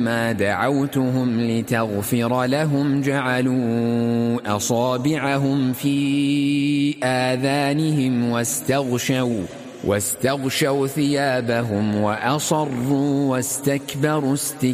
ما دعوتهم لتغفر لهم جعلوا أصابعهم في آذانهم واستغشوا ثيابهم وأصروا واستكبروا استكبارا.